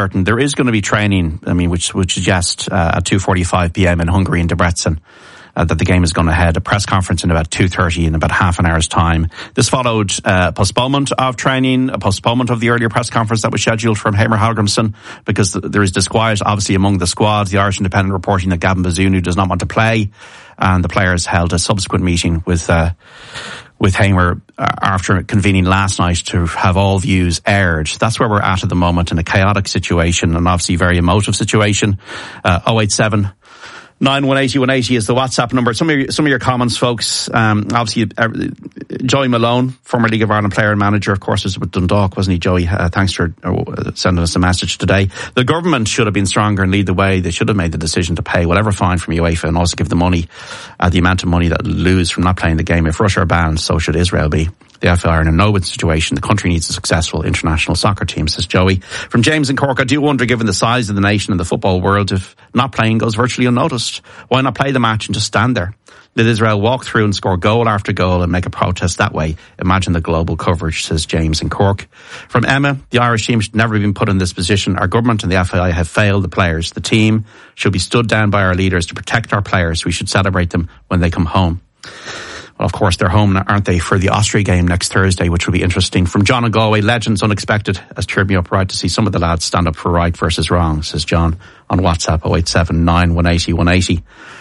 certain. There is going to be training, which suggests at 2:45 p.m. in Hungary in Debrecen that the game is going ahead. A press conference in about 2:30 in about half an hour's time. This followed a postponement of training, a postponement of the earlier press conference that was scheduled from Heimir Hallgrímsson, because there is disquiet obviously among the squad. The Irish Independent reporting that Gavin Bazunu does not want to play, and the players held a subsequent meeting with Heimir after convening last night to have all views aired. That's where we're at the moment, in a chaotic situation and obviously very emotive situation. 087 918 180 is the WhatsApp number. Some of your comments, folks. Obviously, Joey Malone, former League of Ireland player and manager, of course, was with Dundalk, wasn't he, Joey? Thanks for sending us a message today. The government should have been stronger and lead the way. They should have made the decision to pay whatever fine from UEFA and also give the money, the amount of money that they'll lose from not playing the game. If Russia are banned, so should Israel be. The FA are in a no-win situation. The country needs a successful international soccer team, says Joey. From James in Cork, I do wonder, given the size of the nation and the football world, if not playing goes virtually unnoticed, why not play the match and just stand there? Let Israel walk through and score goal after goal and make a protest that way. Imagine the global coverage, says James in Cork. From Emma, the Irish team should never have been put in this position. Our government and the FAI have failed the players. The team should be stood down by our leaders to protect our players. We should celebrate them when they come home. Well, of course, they're home, aren't they, for the Austria game next Thursday, which will be interesting. From John in Galway, legends unexpected has cheered me up right to see some of the lads stand up for right versus wrong, says John on WhatsApp 087 918 180.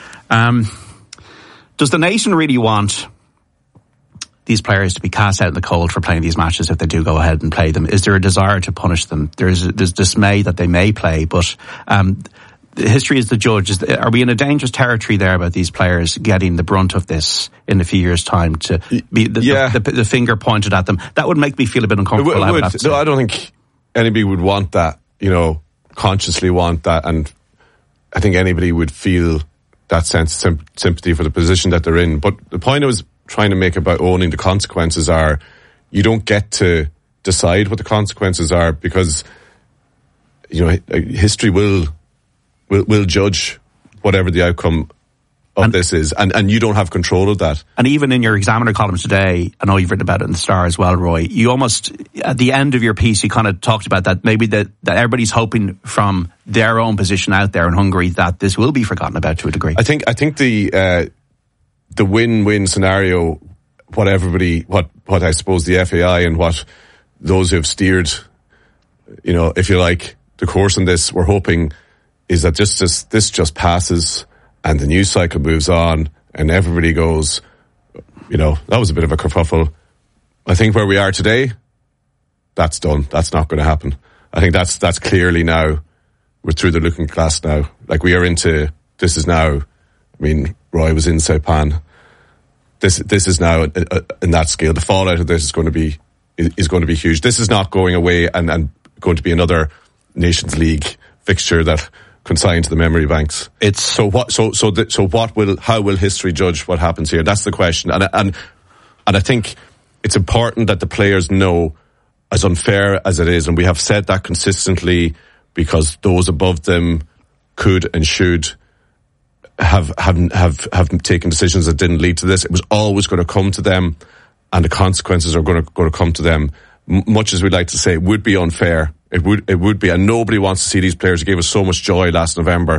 Does the nation really want these players to be cast out in the cold for playing these matches if they do go ahead and play them? Is there a desire to punish them? There's dismay that they may play, but history is the judge. Are we in a dangerous territory there about these players getting the brunt of this in a few years' time, to be the finger pointed at them? That would make me feel a bit uncomfortable. No, I don't think anybody would want that, consciously want that. And I think anybody would feel that sense of sympathy for the position that they're in. But the point I was trying to make about owning the consequences are, you don't get to decide what the consequences are, because, history will judge whatever the outcome of this is, and you don't have control of that. And even in your Examiner column today, I know you've written about it in the Star as well, Roy, you almost, at the end of your piece, you kind of talked about that, maybe that everybody's hoping from their own position out there in Hungary that this will be forgotten about to a degree. I think the win-win scenario, what I suppose the FAI and what those who have steered, if you like, the course in this, we're hoping is that this just passes and the news cycle moves on and everybody goes, that was a bit of a kerfuffle. I think where we are today, that's done. That's not going to happen. I think that's clearly now, we're through the looking glass now. Like, we are into, this is now, Roy was in Saipan. This is now in that scale. The fallout of this is going to be huge. This is not going away and going to be another Nations League fixture that consigned to the memory banks. It's how will history judge what happens here? That's the question. And I think it's important that the players know, as unfair as it is, and we have said that consistently, because those above them could and should have taken decisions that didn't lead to this. It was always going to come to them, and the consequences are going to come to them. Much as we'd like to say it would be unfair, it would be, and nobody wants to see these players who gave us so much joy last November.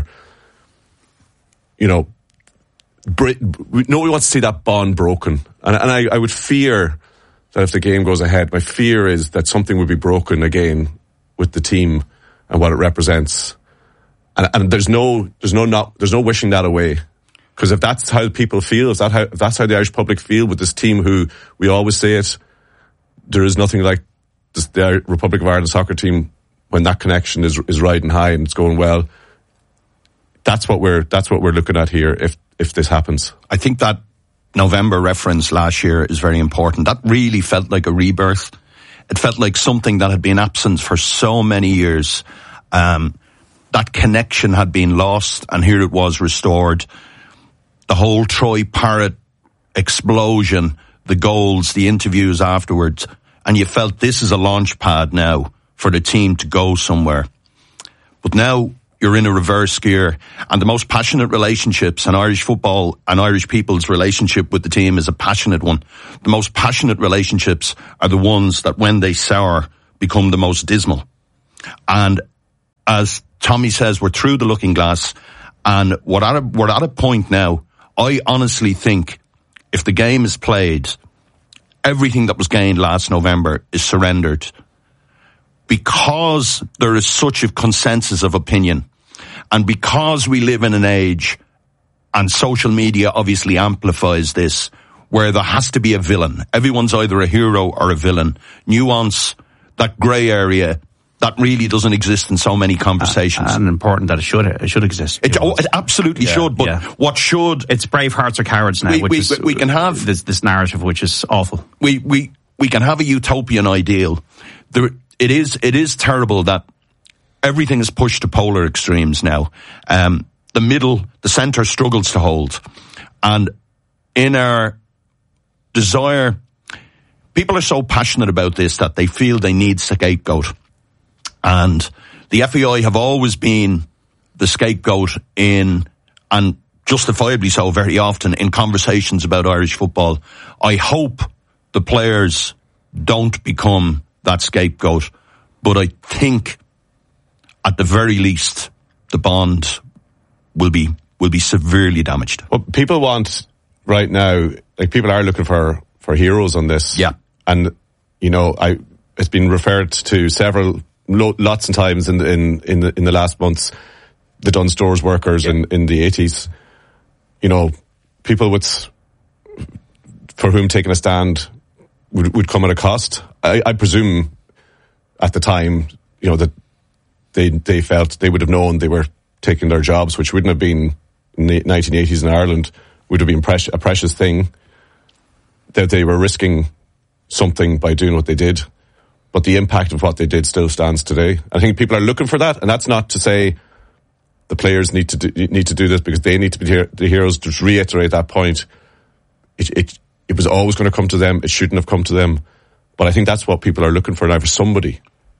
Nobody wants to see that bond broken, and I would fear that if the game goes ahead, my fear is that something would be broken again with the team and what it represents, and there's no wishing that away, because if that's how people feel, if that's how the Irish public feel with this team, who we always say it, there is nothing like the Republic of Ireland soccer team when that connection is riding high and it's going well. That's what we're looking at here if this happens. I think that November reference last year is very important. That really felt like a rebirth. It felt like something that had been absent for so many years. That connection had been lost, and here it was restored. The whole Troy Parrott explosion, the goals, the interviews afterwards, and you felt this is a launch pad now for the team to go somewhere. But now you're in a reverse gear, and the most passionate relationships in Irish football and Irish people's relationship with the team is a passionate one. The most passionate relationships are the ones that, when they sour, become the most dismal. And as Tommy says, we're through the looking glass, and we're at a point now. I honestly think if the game is played, everything that was gained last November is surrendered, because there is such a consensus of opinion, and because we live in an age, and social media obviously amplifies this, where there has to be a villain. Everyone's either a hero or a villain. Nuance, that grey area, that really doesn't exist in so many conversations. And important that it should exist. It absolutely should, but what should... It's brave hearts or cowards now, we can have this narrative, which is awful. We can have a utopian ideal. It is terrible that everything is pushed to polar extremes now. The centre struggles to hold. And in our desire, people are so passionate about this that they feel they need scapegoat. And the FAI have always been the scapegoat and justifiably so very often, in conversations about Irish football. I hope the players don't become that scapegoat, but I think at the very least the bond will be severely damaged. What people want right now, like, people are looking for heroes on this. Yeah. And, it's been referred to lots of times in the last months, the Dunnes Stores workers in the 80s. People for whom taking a stand would come at a cost. I presume at the time, that they felt they would have known they were taking their jobs, which wouldn't have been in the 1980s in Ireland, would have been a precious thing, that they were risking something by doing what they did. But the impact of what they did still stands today. I think people are looking for that, and that's not to say the players need to do this because they need to be the heroes. Just reiterate that point. It was always going to come to them. It shouldn't have come to them. But I think that's what people are looking for now, for somebody.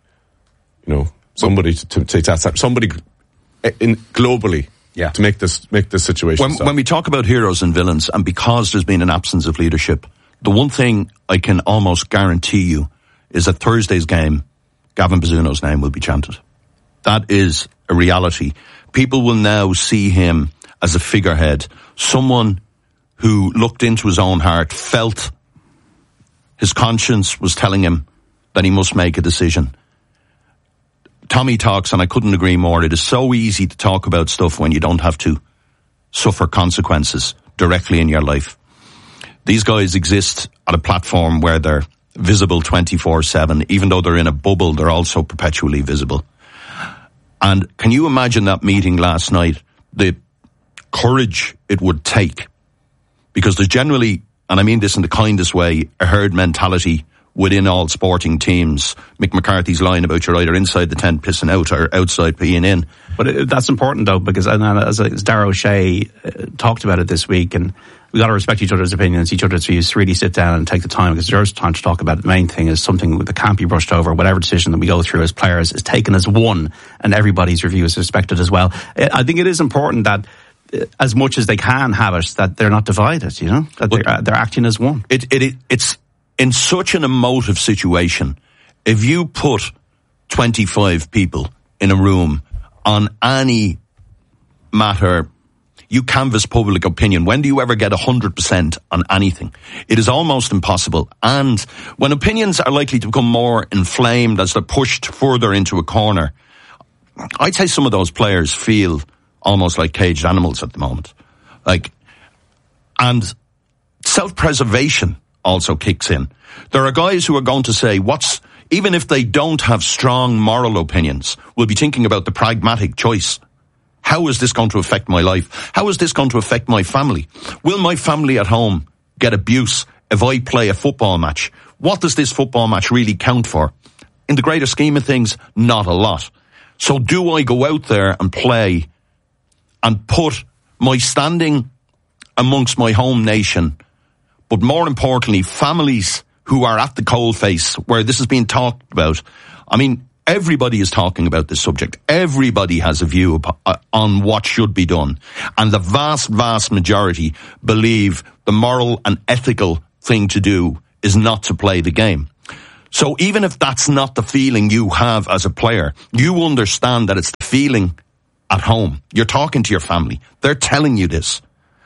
Somebody to take that. Somebody globally. Yeah. To make this situation stop. When we talk about heroes and villains, and because there's been an absence of leadership, the one thing I can almost guarantee you is that Thursday's game, Gavin Bazzuno's name will be chanted. That is a reality. People will now see him as a figurehead, someone who looked into his own heart, felt his conscience was telling him that he must make a decision. Tommy talks, and I couldn't agree more. It is so easy to talk about stuff when you don't have to suffer consequences directly in your life. These guys exist at a platform where they're visible 24/7. Even though they're in a bubble, they're also perpetually visible. And can you imagine that meeting last night? The courage it would take. Because there's generally, and I mean this in the kindest way, a herd mentality within all sporting teams. Mick McCarthy's line about you're either inside the tent pissing out or outside peeing in. But that's important, though, because as Darragh O'Shea talked about it this week, and we got to respect each other's opinions, each other's views, really sit down and take the time, because there's time to talk about it. The main thing is something that can't be brushed over. Whatever decision that we go through as players is taken as one, and everybody's review is respected as well. I think it is important that, as much as they can have it, that they're not divided, that they're acting as one. It's in such an emotive situation. If you put 25 people in a room on any matter, you canvass public opinion. When do you ever get 100% on anything? It is almost impossible. And when opinions are likely to become more inflamed as they're pushed further into a corner, I'd say some of those players feel almost like caged animals at the moment. And self-preservation also kicks in. There are guys who are going to say, even if they don't have strong moral opinions, will be thinking about the pragmatic choice. How is this going to affect my life? How is this going to affect my family? Will my family at home get abuse if I play a football match? What does this football match really count for? In the greater scheme of things, not a lot. So do I go out there and play and put my standing amongst my home nation, but more importantly, families who are at the coalface where this is being talked about? I mean, everybody is talking about this subject. Everybody has a view on what should be done. And the vast, vast majority believe the moral and ethical thing to do is not to play the game. So even if that's not the feeling you have as a player, you understand that it's the feeling at home. You're talking to your family. They're telling you this.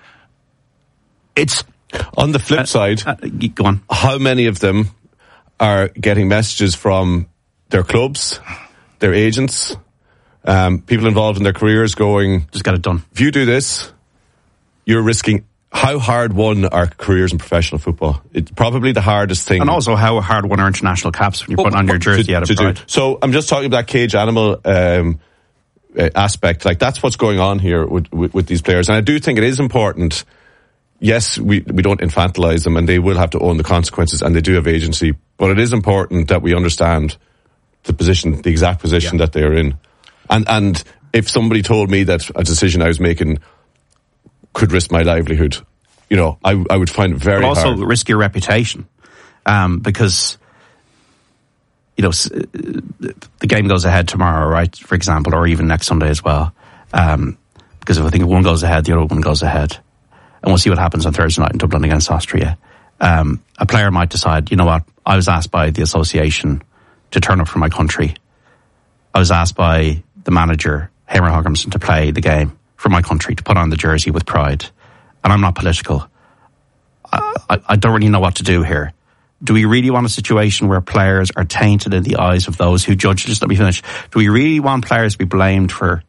It's on the flip side. Go on. How many of them are getting messages from their clubs, their agents, people involved in their careers going, just get it done. If you do this, you're risking. How hard won are careers in professional football? It's probably the hardest thing. And also how hard won are international caps when you put on your jersey out of pride. So I'm just talking about that cage animal aspect. Like, that's what's going on here with these players. And I do think it is important. Yes, we don't infantilize them, and they will have to own the consequences, and they do have agency. But it is important that we understand the position, the exact position that they are in. And if somebody told me that a decision I was making could risk my livelihood, you know, I would find it very hard. But also risk your reputation, because, you know, the game goes ahead tomorrow, right, for example, or even next Sunday as well. Because if I think one goes ahead, the other one goes ahead. And we'll see what happens on Thursday night in Dublin against Austria. A player might decide, you know what, I was asked by the association to turn up for my country. I was asked by the manager, Hamer Hoggerson, to play the game for my country, to put on the jersey with pride. And I'm not political. I don't really know what to do here. Do we really want a situation where players are tainted in the eyes of those who judge? Just let me finish. Do we really want players to be blamed for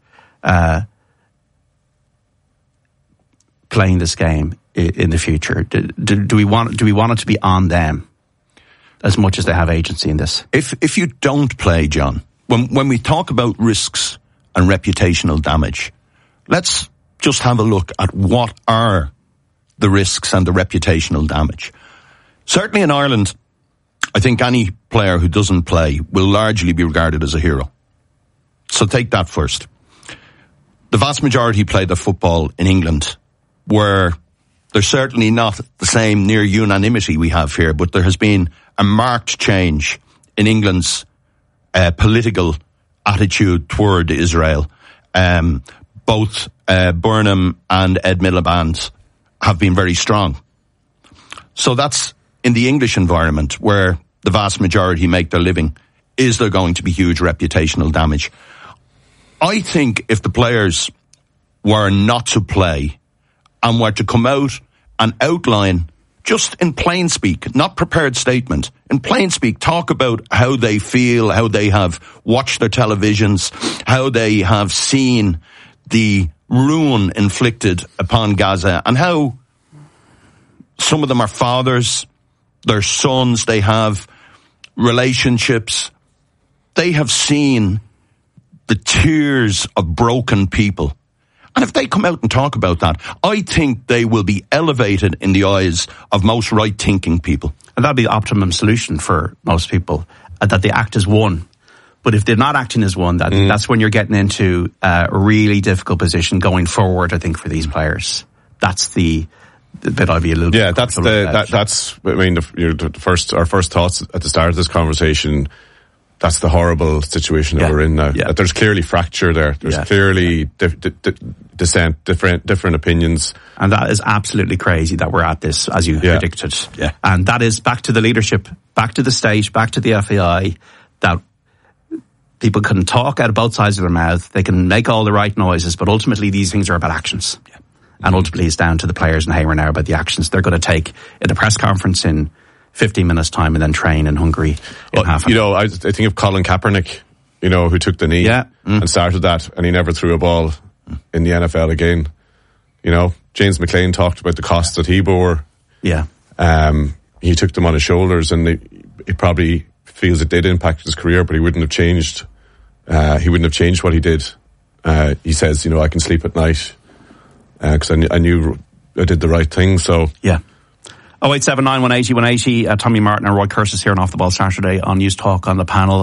playing this game in the future? Do we want it to be on them as much as they have agency in this? If you don't play, John, when we talk about risks and reputational damage, let's just have a look at what are the risks and the reputational damage. Certainly in Ireland, I think any player who doesn't play will largely be regarded as a hero. So take that first. The vast majority play their football in England, where there's certainly not the same near unanimity we have here, but there has been a marked change in England's political attitude toward Israel. Both Burnham and Ed Miliband have been very strong. So that's in the English environment, where the vast majority make their living. Is there going to be huge reputational damage? I think if the players were not to play and were to come out and outline, just in plain speak, not prepared statement, in plain speak, talk about how they feel, how they have watched their televisions, how they have seen the ruin inflicted upon Gaza, and how some of them are fathers, their sons, they have relationships. They have seen the tears of broken people. And if they come out and talk about that, I think they will be elevated in the eyes of most right-thinking people. And that'd be the optimum solution for most people, that they act as one. But if they're not acting as one, that's when you're getting into a really difficult position going forward, I think, for these players. That's the bit I'd be a little bit... Yeah, that's, I mean, our first thoughts at the start of this conversation, that's the horrible situation that we're in now. Yeah. There's clearly fracture there. There's clearly dissent, different opinions. And that is absolutely crazy that we're at this, as you predicted. Yeah. And that is back to the leadership, back to the state, back to the FAI, that people can talk out of both sides of their mouth. They can make all the right noises, but ultimately these things are about actions. Yeah. And ultimately it's down to the players in Hamer now about the actions they're going to take in the press conference in 15 minutes time and then train in Hungary in half an hour. I think of Colin Kaepernick, who took the knee and started that, and he never threw a ball in the NFL again. James McLean talked about the costs that he bore. Yeah. He took them on his shoulders, and he probably feels it did impact his career, but he wouldn't have changed. He wouldn't have changed what he did. He says, I can sleep at night because I knew I did the right thing. So yeah. 0879 180 180. Tommy Martin and Roy Curtis here on Off the Ball Saturday on News Talk on the panel.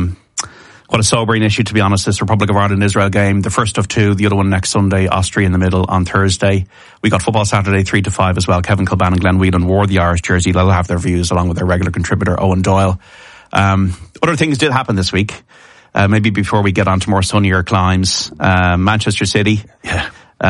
What a sobering issue, to be honest, this Republic of Ireland Israel game. The first of two, the other one next Sunday, Austria in the middle on Thursday. We got Football Saturday 3 to 5 as well. Kevin Kilban and Glenn Whelan wore the Irish jersey. They'll have their views along with their regular contributor Owen Doyle. Other things did happen this week. Maybe before we get on to more sunnier climes. Manchester City.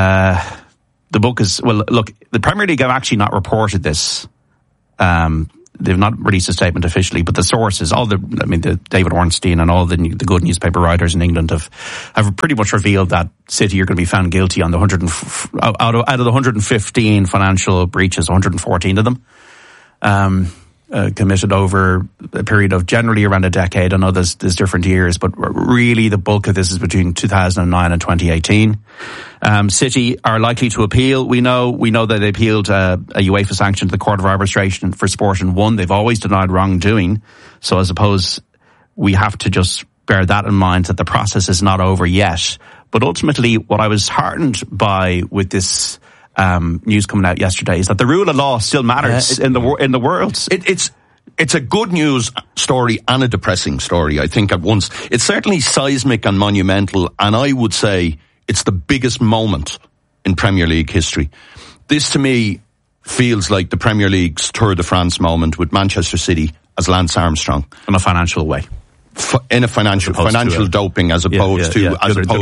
The book is, well, look, the Premier League have actually not reported this. they've not released a statement officially, but the sources, the David Ornstein and all the good newspaper writers in England have pretty much revealed that City are going to be found guilty on the out of the 115 financial breaches, 114 of them committed over a period of generally around a decade. I know there's different years, but really the bulk of this is between 2009 and 2018. City are likely to appeal. We know that they appealed a UEFA sanction to the Court of Arbitration for Sport and won. They've always denied wrongdoing. So I suppose we have to just bear that in mind, that the process is not over yet. But ultimately, what I was heartened by with this news coming out yesterday is that the rule of law still matters in the world. It's a good news story and a depressing story, I think, at once. It's certainly seismic and monumental, and I would say it's the biggest moment in Premier League history. This, to me, feels like the Premier League's Tour de France moment with Manchester City as Lance Armstrong. In a financial way. In a financial doping, as opposed to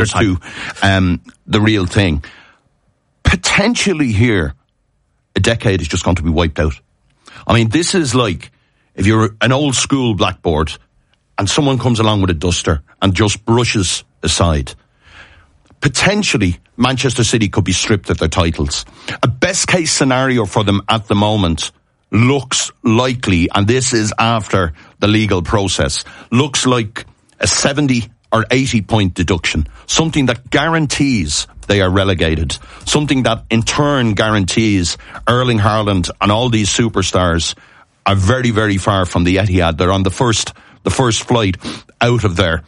the real thing. Potentially here, a decade is just going to be wiped out. I mean, this is like if you're an old school blackboard and someone comes along with a duster and just brushes aside. Potentially, Manchester City could be stripped of their titles. A best case scenario for them at the moment looks likely, and this is after the legal process, looks like a 70 or 80 point deduction. Something that guarantees they are relegated. Something that in turn guarantees Erling Haaland and all these superstars are very, very far from the Etihad. They're on the first flight out of there.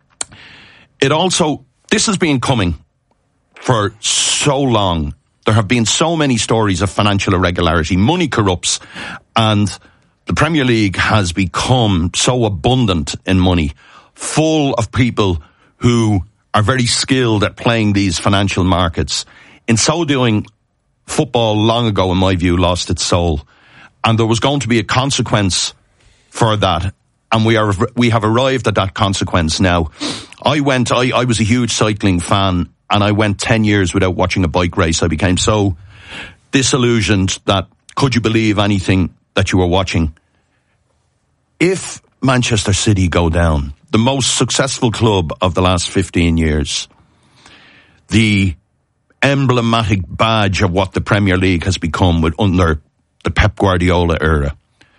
This has been coming for so long. There have been so many stories of financial irregularity. Money corrupts, and the Premier League has become so abundant in money, full of people who are very skilled at playing these financial markets. In so doing, football long ago, in my view, lost its soul. And there was going to be a consequence for that. And we have arrived at that consequence now. I was a huge cycling fan, and I went 10 years without watching a bike race. I became so disillusioned that could you believe anything that you were watching? If Manchester City go down, the most successful club of the last 15 years, the emblematic badge of what the Premier League has become under the Pep Guardiola era,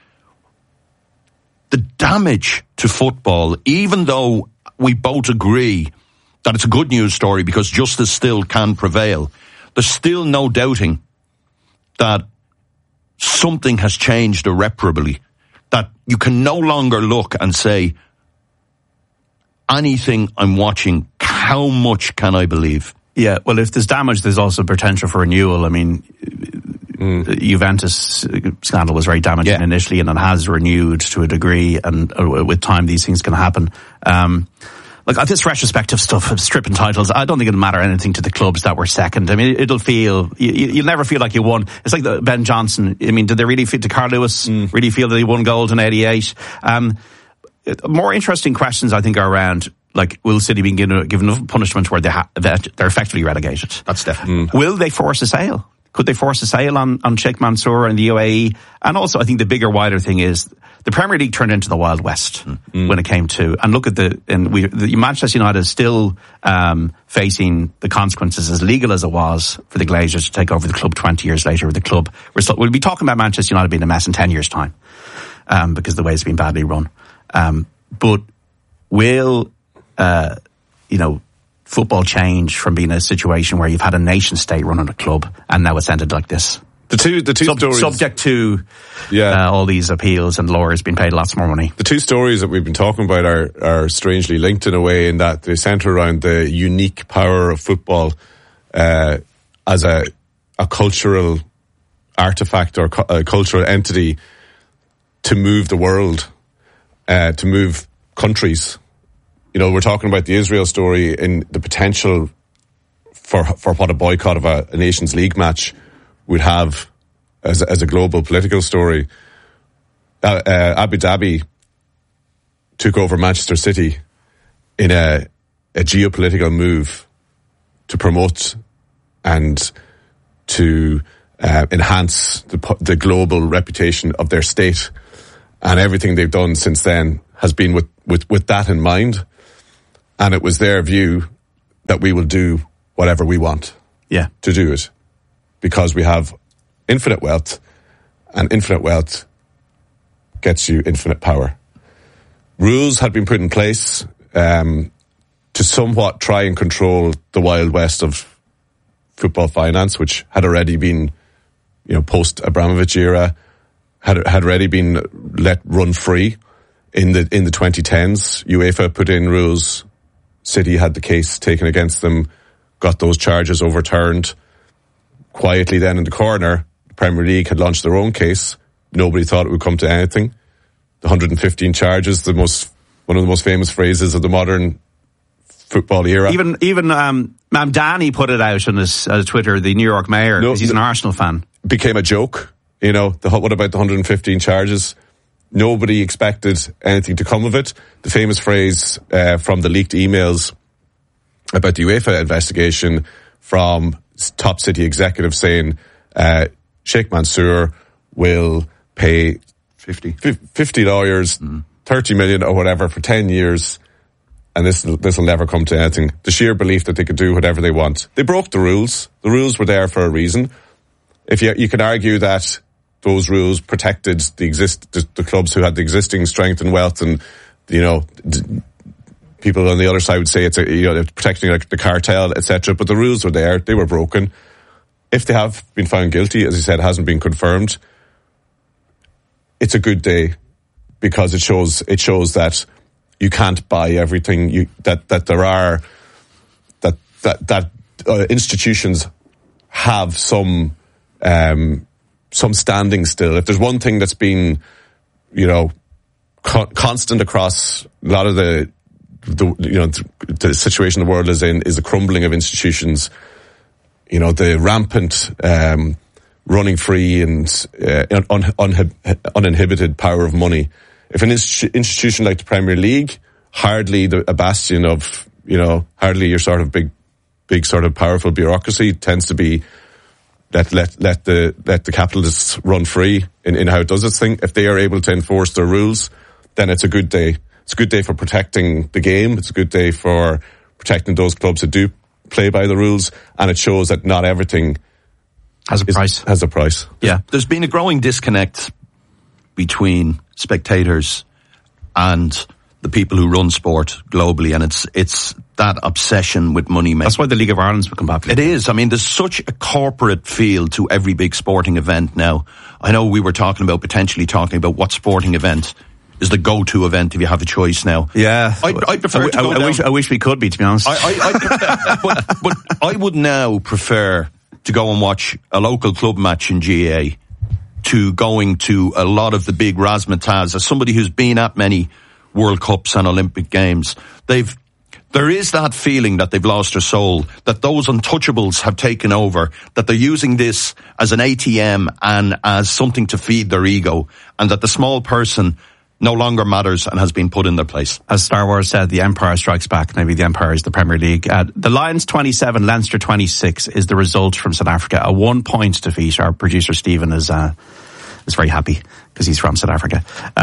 the damage to football, even though we both agree that it's a good news story because justice still can prevail, there's still no doubting that something has changed irreparably, that you can no longer look and say, anything I'm watching, how much can I believe? Yeah, well, if there's damage, there's also potential for renewal. I mean, the Juventus scandal was very damaging initially, and it has renewed to a degree, and with time these things can happen. Look, this retrospective stuff of stripping titles, I don't think it'll matter anything to the clubs that were second. I mean, it'll feel, you'll never feel like you won. It's like Ben Johnson. I mean, did Carl Lewis really feel that he won gold in 88? More interesting questions, I think, are around, like, will City be given a punishment where they're effectively relegated? That's definitely. Will they force a sale? Could they force a sale on Sheikh Mansour and the UAE? And also, I think the bigger, wider thing is the Premier League turned into the Wild West when it came to, and look at the Manchester United is still facing the consequences, as legal as it was for the Glazers to take over the club 20 years later. The club, we'll be talking about Manchester United being a mess in 10 years' time because the way it's been badly run. But will, football change from being a situation where you've had a nation state running a club and now it's ended like this? The two stories, subject to all these appeals and lawyers being paid lots more money. The two stories that we've been talking about are strangely linked in a way, in that they centre around the unique power of football as a cultural artifact or a cultural entity to move the world, to move countries. You know, we're talking about the Israel story and the potential for what a boycott of a Nations League match would have as a global political story. Abu Dhabi took over Manchester City in a geopolitical move to promote and to enhance the global reputation of their state. And everything they've done since then has been with that in mind. And it was their view that we will do whatever we want to do it, because we have infinite wealth, and infinite wealth gets you infinite power. Rules had been put in place to somewhat try and control the Wild West of football finance, which had already been, post Abramovich era, had already been let run free in the 2010s. UEFA put in rules. City had the case taken against them, got those charges overturned. Quietly then in the corner, the Premier League had launched their own case. Nobody thought it would come to anything. The 115 charges, one of the most famous phrases of the modern football era. Even Danny put it out on his Twitter, the New York mayor, because he's an Arsenal fan. Became a joke. What about the 115 charges? Nobody expected anything to come of it. The famous phrase from the leaked emails about the UEFA investigation from top City executives saying Sheikh Mansour will pay 50 lawyers, 30 million or whatever for 10 years, and this will never come to anything. The sheer belief that they could do whatever they want. They broke the rules. The rules were there for a reason. If you can argue that those rules protected the clubs who had the existing strength and wealth, and people on the other side would say it's protecting like the cartel, etc. But the rules were there; they were broken. If they have been found guilty, as I said, hasn't been confirmed, it's a good day, because it shows that you can't buy everything. That institutions have some standing still. If there's one thing that's been, constant across a lot of the situation the world is in, is the crumbling of institutions. The rampant running free and uninhibited power of money. If an institution like the Premier League, hardly a bastion of, hardly your sort of big sort of powerful bureaucracy, tends to be let the capitalists run free in how it does its thing. If they are able to enforce their rules, then it's a good day. It's a good day for protecting the game. It's a good day for protecting those clubs that do play by the rules, and it shows that not everything has a price. Yeah. There's been a growing disconnect between spectators and the people who run sport globally, and it's that obsession with money making. That's why the League of Ireland's become popular. It is. I mean, there's such a corporate feel to every big sporting event now. I know we were potentially talking about what sporting event is the go-to event if you have a choice now. Yeah. I prefer to go down. I wish we could be, to be honest. But I would now prefer to go and watch a local club match in GA to going to a lot of the big razzmatazz. As somebody who's been at many World Cups and Olympic Games, there is that feeling that they've lost their soul, that those untouchables have taken over, that they're using this as an ATM and as something to feed their ego, and that the small person no longer matters and has been put in their place. As Star Wars said, the Empire strikes back. Maybe the Empire is the Premier League. The Lions 27, Leinster 26 is the result from South Africa. A 1-point defeat. Our producer Stephen is very happy because he's from South Africa.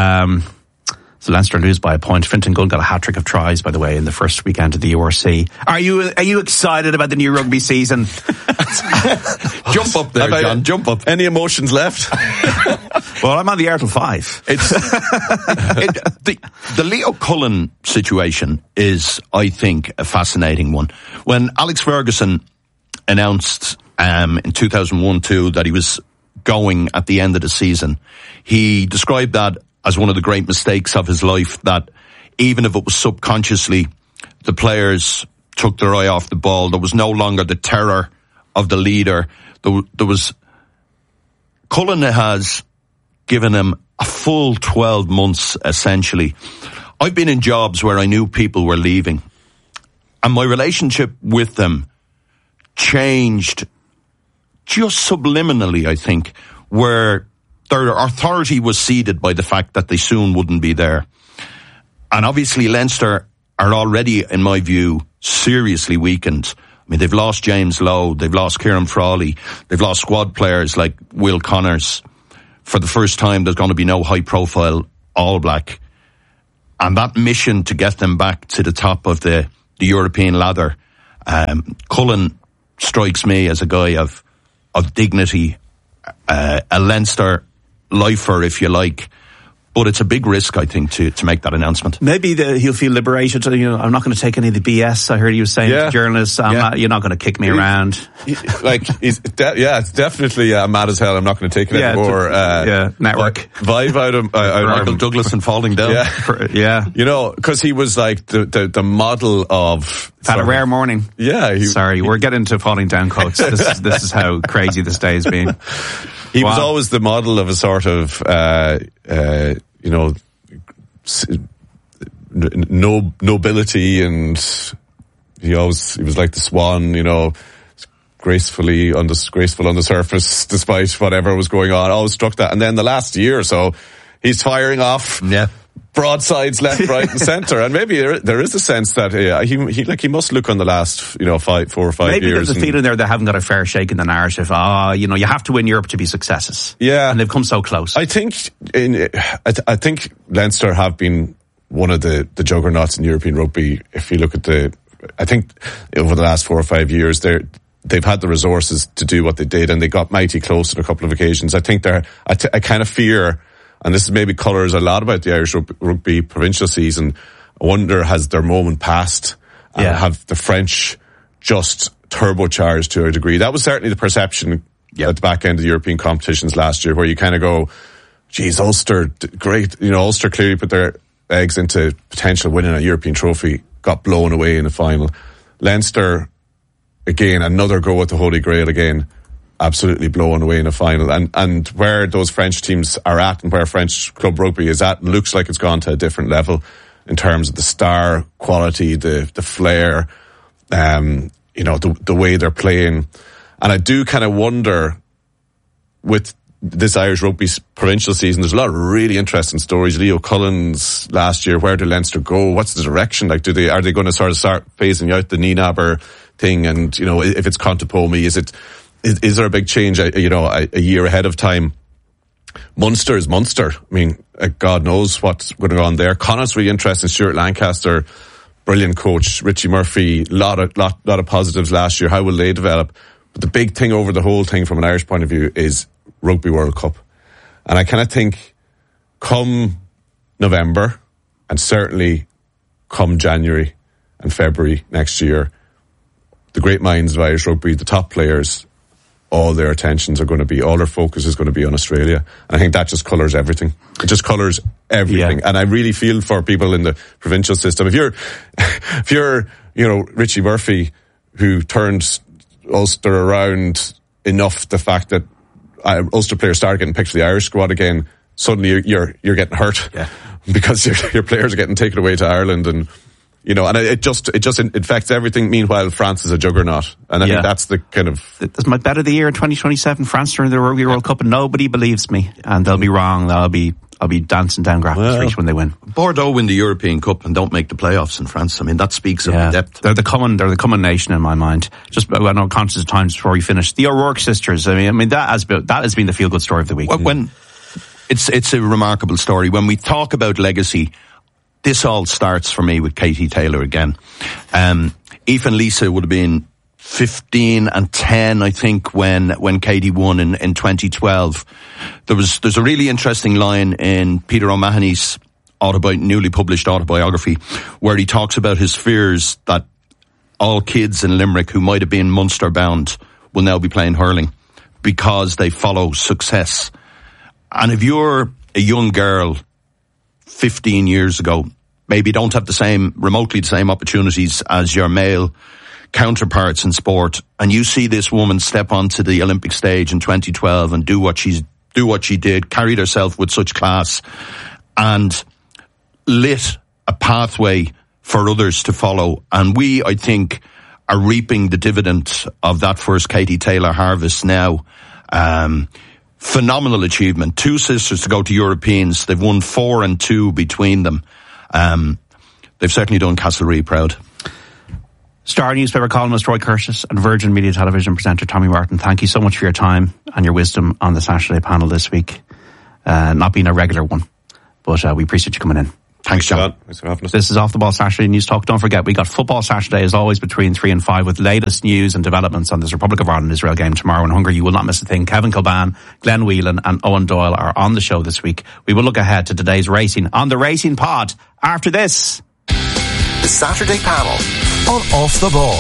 So Leinster lose by a point. Fintan Gunn got a hat-trick of tries, by the way, in the first weekend of the URC. Are you excited about the new rugby season? Jump up there, John. Jump up. Any emotions left? Well, I'm on the air till 5. The Leo Cullen situation is, I think, a fascinating one. When Alex Ferguson announced in 2001-2 that he was going at the end of the season, he described that as one of the great mistakes of his life, that even if it was subconsciously, the players took their eye off the ball. There was no longer the terror of the leader. There was... Cullen has given him a full 12 months, essentially. I've been in jobs where I knew people were leaving, and my relationship with them changed just subliminally, I think, where their authority was ceded by the fact that they soon wouldn't be there. And obviously Leinster are already, in my view, seriously weakened. I mean, they've lost James Lowe, they've lost Kieran Frawley, they've lost squad players like Will Connors. For the first time, there's going to be no high-profile All Black. And that mission to get them back to the top of the European ladder, Cullen strikes me as a guy of dignity, a Leinster lifer, if you like. But it's a big risk, I think, to make that announcement. Maybe he'll feel liberated. You know, I'm not going to take any of the BS. I heard he was saying to journalists, you're not going to kick me around. It's definitely mad as hell. I'm not going to take it anymore. Network vibe out of Michael Douglas and falling down. Yeah. You know, because he was like the model of. Had a rare morning. Yeah. Sorry, we're getting to falling down quotes. This is how crazy this day has been. He was always the model of a sort of, nobility, and he was like the swan, you know, graceful on the surface, despite whatever was going on. Always struck that. And then the last year or so, he's firing off. Yeah. Broadsides left, right, and centre, and maybe there is a sense that he must look on the last 4 or 5 years. Maybe there's a feeling there they haven't got a fair shake in the narrative. You have to win Europe to be successes. Yeah, and they've come so close. I think Leinster have been one of the juggernauts in European rugby. If you look at I think over the last 4 or 5 years, they've had the resources to do what they did, and they got mighty close on a couple of occasions. I think I kind of fear. And this maybe colours a lot about the Irish rugby provincial season. I wonder, has their moment passed? And have the French just turbocharged to a degree? That was certainly the perception at the back end of the European competitions last year, where you kind of go, geez, Ulster, great. You know, Ulster clearly put their eggs into potential winning a European trophy, got blown away in the final. Leinster, again, another go at the Holy Grail again. Absolutely blown away in a final, and where those French teams are at and where French club rugby is at looks like it's gone to a different level in terms of the star quality, the flair, the way they're playing. And I do kind of wonder, with this Irish rugby provincial season, there's a lot of really interesting stories. Leo Cullen's last year, where do Leinster go? What's the direction? Like, are they going to sort of start phasing out the Nienaber thing? And, you know, if it's Contepomi, is there a big change, a year ahead of time? Munster is Munster. I mean, God knows what's going on there. Connacht's really interesting. Stuart Lancaster, brilliant coach. Richie Murphy, lot of positives last year. How will they develop? But the big thing over the whole thing from an Irish point of view is Rugby World Cup. And I kind of think come November, and certainly come January and February next year, the great minds of Irish rugby, the top players, all their focus is going to be on Australia. And I think that just colours everything. It just colours everything. Yeah. And I really feel for people in the provincial system. If you're, Richie Murphy, who turned Ulster around enough, the fact that Ulster players started getting picked for the Irish squad again, suddenly you're getting hurt because your players are getting taken away to Ireland, and and it just infects everything. Meanwhile, France is a juggernaut, and I think that's the kind of. This might bet of the year in 2027. France during the Rugby World Cup, and nobody believes me, and they'll be wrong. I'll be dancing down Grafton Street when they win. Bordeaux win the European Cup and don't make the playoffs in France. I mean, that speaks of the depth. They're the common nation in my mind. Just, I know, conscious of times before we finish, the O'Rourke sisters. I mean that has been the feel good story of the week. When it's a remarkable story. When we talk about legacy, this all starts for me with Katie Taylor again. Aoife and Lisa would have been 15 and 10, I think, when Katie won in 2012. There's a really interesting line in Peter O'Mahony's newly published autobiography, where he talks about his fears that all kids in Limerick who might have been Munster bound will now be playing hurling because they follow success. And if you're a young girl 15 years ago, maybe don't have remotely the same opportunities as your male counterparts in sport, and you see this woman step onto the Olympic stage in 2012 and do what she did, carried herself with such class, and lit a pathway for others to follow. And we, I think, are reaping the dividend of that first Katie Taylor harvest now. Phenomenal achievement. 2 sisters to go to Europeans. They've won 4 and 2 between them. They've certainly done Castlereagh proud. Star newspaper columnist Roy Curtis and Virgin Media Television presenter Tommy Martin, thank you so much for your time and your wisdom on the Saturday panel this week. Not being a regular one, But we appreciate you coming in. Thanks, John. Thanks for having us. This is Off the Ball Saturday News Talk. Don't forget, we got Football Saturday as always between 3 and 5 with latest news and developments on this Republic of Ireland-Israel game tomorrow in Hungary. You will not miss a thing. Kevin Kilban, Glenn Whelan and Owen Doyle are on the show this week. We will look ahead to today's racing on the Racing Pod after this. The Saturday panel on Off the Ball.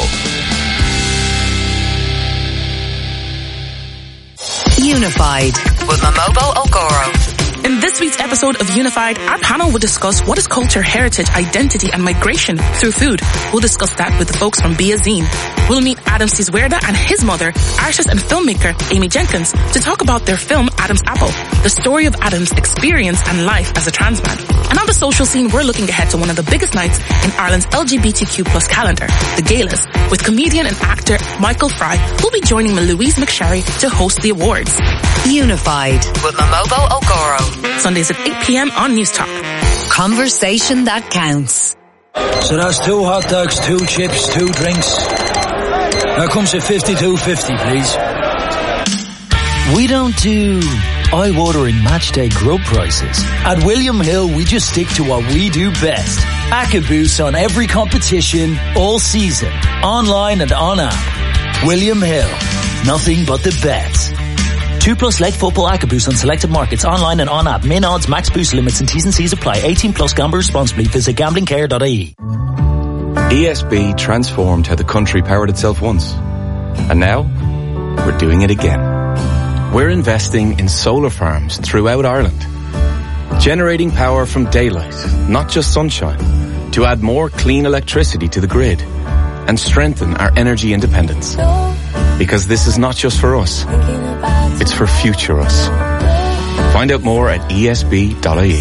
Unified with Momobo Okoro. In this week's episode of Unified, our panel will discuss what is culture, heritage, identity and migration through food. We'll discuss that with the folks from Be A Zine. We'll meet Adam Ciswerda and his mother, artist and filmmaker Amy Jenkins, to talk about their film Adam's Apple, the story of Adam's experience and life as a trans man. And on the social scene, we're looking ahead to one of the biggest nights in Ireland's LGBTQ plus calendar, the Galas, with comedian and actor Michael Fry, who'll be joining Louise McSherry to host the awards. Unified with Momobo Okoro. Sundays at 8 p.m. on News Talk. Conversation that counts. So that's 2 hot dogs, 2 chips, 2 drinks. That comes to $52.50, please. We don't do eye-watering matchday grub prices. At William Hill, we just stick to what we do best. AccuBoost on every competition, all season, online and on app. William Hill, nothing but the best. 2+ leg football AccuBoost on selected markets, online and on app. Min odds, max boost limits and T's and C's apply. 18+, gamble responsibly. Visit gamblingcare.ie. ESB transformed how the country powered itself once. And now, we're doing it again. We're investing in solar farms throughout Ireland, generating power from daylight, not just sunshine, to add more clean electricity to the grid and strengthen our energy independence. Because this is not just for us, it's for future us. Find out more at esb.ie.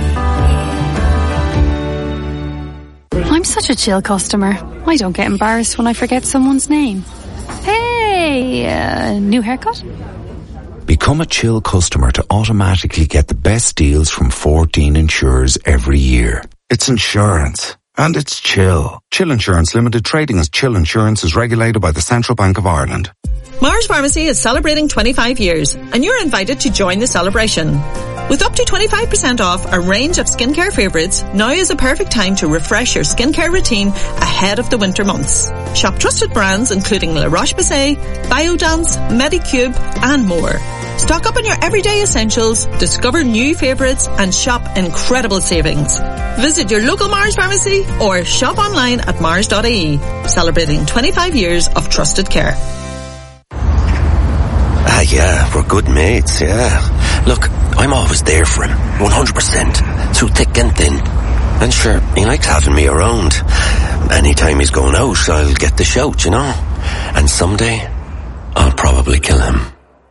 I'm such a chill customer. I don't get embarrassed when I forget someone's name. Hey, new haircut? Become a Chill customer to automatically get the best deals from 14 insurers every year. It's insurance. And it's Chill. Chill Insurance Limited, trading as Chill Insurance, is regulated by the Central Bank of Ireland. Mars Pharmacy is celebrating 25 years, and you're invited to join the celebration. With up to 25% off a range of skincare favourites, now is a perfect time to refresh your skincare routine ahead of the winter months. Shop trusted brands including La Roche-Posay, Biodance, Medicube, and more. Stock up on your everyday essentials, discover new favourites, and shop incredible savings. Visit your local Mars Pharmacy or shop online at mars.ie, celebrating 25 years of trusted care. Yeah, we're good mates, yeah. Look, I'm always there for him, 100%, through thick and thin. And sure, he likes having me around. Anytime he's going out, I'll get the shout, you know. And someday, I'll probably kill him.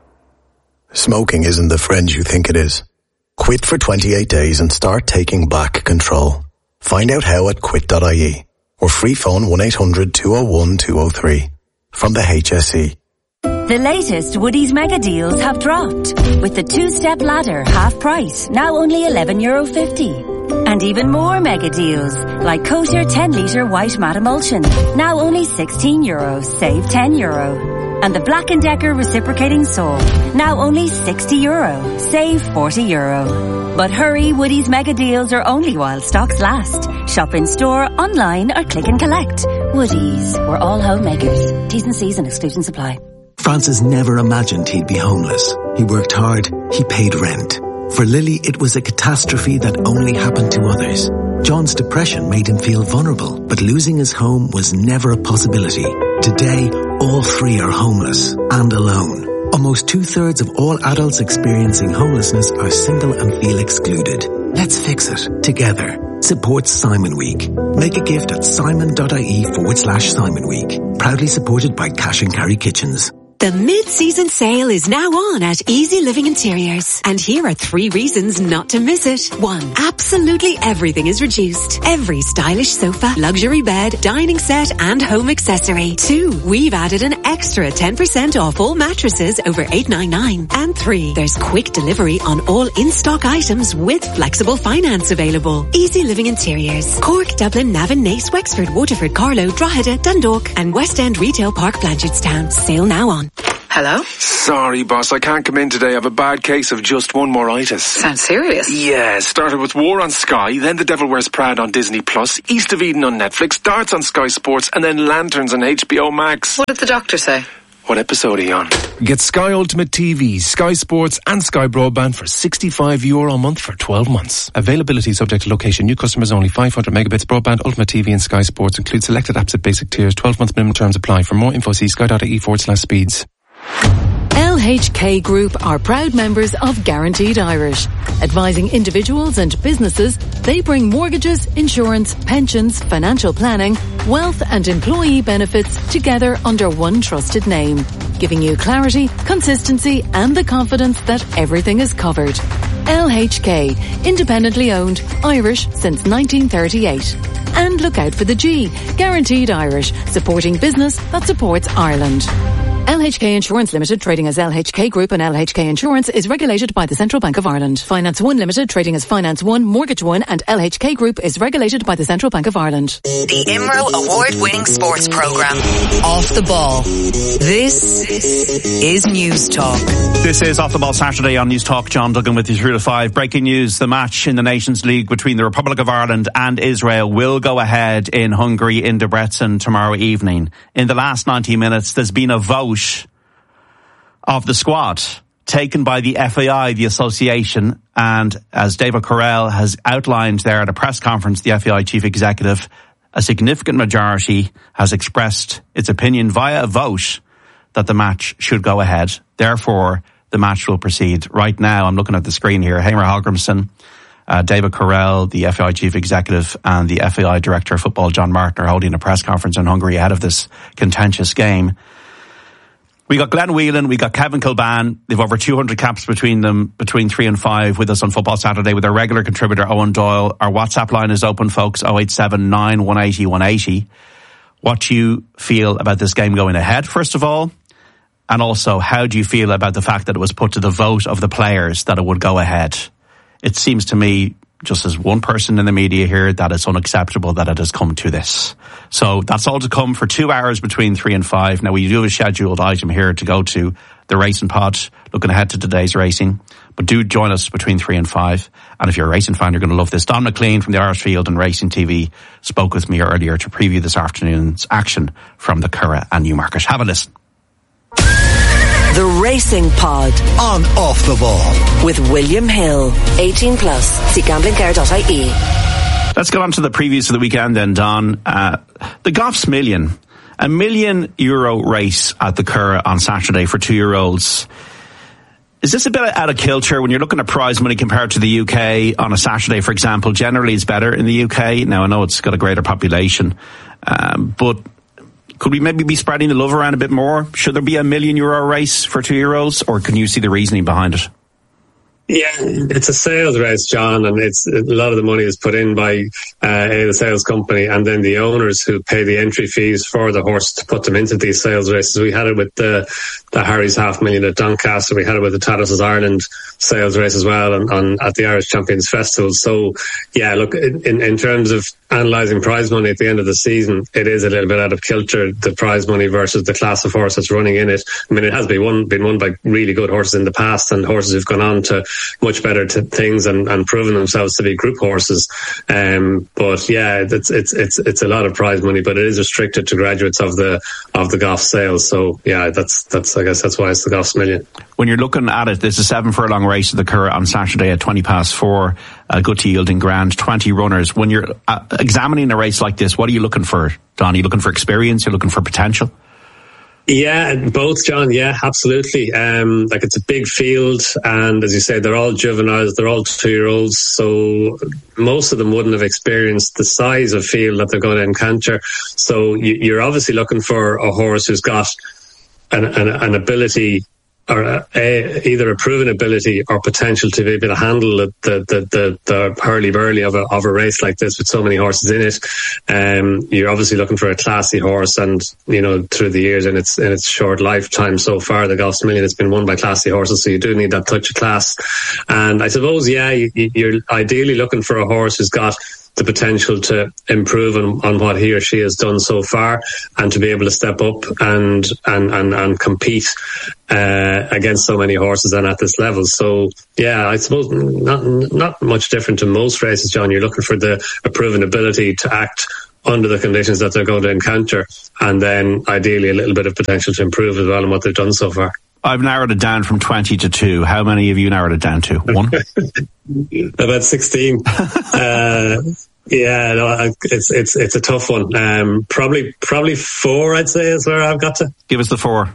Smoking isn't the friend you think it is. Quit for 28 days and start taking back control. Find out how at quit.ie or free phone 1-800-201-203 from the HSE. The latest Woodies mega deals have dropped, with the 2-step ladder half price, now only €11.50. And even more mega deals, like Kosher 10-litre white matte emulsion, now only €16, save €10. And the Black & Decker reciprocating sole, now only €60, save €40. But hurry, Woodies mega deals are only while stocks last. Shop in store, online or click and collect. Woodies, we're all homemakers. T's and C's and exclusions apply. Francis never imagined he'd be homeless. He worked hard, he paid rent. For Lily, it was a catastrophe that only happened to others. John's depression made him feel vulnerable, but losing his home was never a possibility. Today, all three are homeless and alone. Almost 2/3 of all adults experiencing homelessness are single and feel excluded. Let's fix it together. Support Simon Week. Make a gift at simon.ie/Simon Week. Proudly supported by Cash and Carry Kitchens. The mid-season sale is now on at Easy Living Interiors. And here are 3 reasons not to miss it. 1. Absolutely everything is reduced. Every stylish sofa, luxury bed, dining set, and home accessory. 2. We've added an extra 10% off all mattresses over $899. And 3. There's quick delivery on all in-stock items with flexible finance available. Easy Living Interiors. Cork, Dublin, Navan, Naas, Wexford, Waterford, Carlow, Drogheda, Dundalk, and West End Retail Park, Blanchardstown. Sale now on. Hello? Sorry, boss, I can't come in today. I have a bad case of just one moritis. Sounds serious. Yeah, started with War on Sky, then The Devil Wears Prada on Disney Plus, East of Eden on Netflix, Darts on Sky Sports, and then Lanterns on HBO Max. What did the doctor say? What episode are you on? Get Sky Ultimate TV, Sky Sports and Sky Broadband for €65 a month for 12 months. Availability subject to location. New customers only. 500 megabits broadband, Ultimate TV and Sky Sports. Include selected apps at basic tiers. 12-month minimum terms apply. For more info, see sky.ie/speeds. LHK Group are proud members of Guaranteed Irish. Advising individuals and businesses, they bring mortgages, insurance, pensions, financial planning, wealth and employee benefits together under one trusted name, giving you clarity, consistency and the confidence that everything is covered. LHK, independently owned, Irish since 1938. And look out for the G, Guaranteed Irish, supporting business that supports Ireland. LHK Insurance Limited, trading as LHK Group and LHK Insurance, is regulated by the Central Bank of Ireland. Finance One Limited, trading as Finance One, Mortgage One, and LHK Group is regulated by the Central Bank of Ireland. The IMRO award-winning sports programme, Off the Ball. This is News Talk. This is Off the Ball Saturday on News Talk. John Duggan with you through to 5. Breaking news, the match in the Nations League between the Republic of Ireland and Israel will go ahead in Hungary in Debrecen tomorrow evening. In the last 90 minutes, there's been a vote of the squad taken by the FAI, the association, and as David Correll has outlined there at a press conference, the FAI chief executive, a significant majority has expressed its opinion via a vote that the match should go ahead. Therefore, the match will proceed. Right now, I'm looking at the screen here, Heimir Hallgrímsson, David Correll, the FAI chief executive, and the FAI director of football, John Martin, are holding a press conference in Hungary ahead of this contentious game. We got Glenn Whelan, we got Kevin Kilban. They've over 200 caps between them, between 3 and 5, with us on Football Saturday with our regular contributor, Owen Doyle. Our WhatsApp line is open, folks, 0879 180 180. What do you feel about this game going ahead, first of all? And also, how do you feel about the fact that it was put to the vote of the players that it would go ahead? It seems to me, just as one person in the media here, that it's unacceptable that it has come to this. So that's all to come for 2 hours between 3 and 5. Now, we do have a scheduled item here to go to the Racing Pod, looking ahead to today's racing. But do join us between 3 and 5. And if you're a racing fan, you're going to love this. Don McLean from the Irish Field and Racing TV spoke with me earlier to preview this afternoon's action from the Curragh and Newmarket. Have a listen. The Racing Pod on Off the Ball with William Hill. 18 plus. See gamblingcare.ie. Let's get on to the previews for the weekend then, Don. The Goffs Million. €1 million race at the Curragh on Saturday for 2-year-olds. Is this a bit out of kilter when you're looking at prize money compared to the UK on a Saturday, for example? Generally, it's better in the UK. Now, I know it's got a greater population, but could we maybe be spreading the love around a bit more? Should there be a €1 million race for 2-year-olds, or can you see the reasoning behind it? Yeah, it's a sales race, John, and it's a lot of the money is put in by the sales company and then the owners who pay the entry fees for the horse to put them into these sales races. We had it with the Harry's $500,000 at Doncaster. We had it with the Tattersalls Ireland sales race as well at the Irish Champions Festival. So, yeah, look, in terms of analysing prize money at the end of the season, it is a little bit out of kilter, the prize money versus the class of horse that's running in it. I mean, it has been won by really good horses in the past and horses who've gone on to much better things and proven themselves to be group horses. But yeah, it's a lot of prize money, but it is restricted to graduates of the Goff sales. So yeah, that's I guess that's why it's the Goffs Million. When you're looking at it, there's a 7-furlong race at the Curragh on Saturday at 4:20, good to yielding grand, 20 runners. When you're examining a race like this, what are you looking for, Don? Are you looking for experience? You're looking for potential? Yeah, both, John. Yeah, absolutely. Like, it's a big field, and as you say, they're all juveniles, they're all 2-year-olds, so most of them wouldn't have experienced the size of field that they're going to encounter. So you're obviously looking for a horse who's got an ability, or either a proven ability or potential to be able to handle the hurly-burly of a race like this with so many horses in it. You're obviously looking for a classy horse, and you know, through the years in its short lifetime so far, the Goffs Million has been won by classy horses, so you do need that touch of class. And I suppose, yeah, you're ideally looking for a horse who's got the potential to improve on what he or she has done so far, and to be able to step up and compete against so many horses and at this level. So yeah, I suppose not much different to most races, John. You're looking for a proven ability to act under the conditions that they're going to encounter, and then ideally a little bit of potential to improve as well in what they've done so far. I've narrowed it down from 20 to 2. How many have you narrowed it down to? 1? About 16. Yeah, no, it's a tough one. Probably 4, I'd say, is where I've got to. Give us the 4.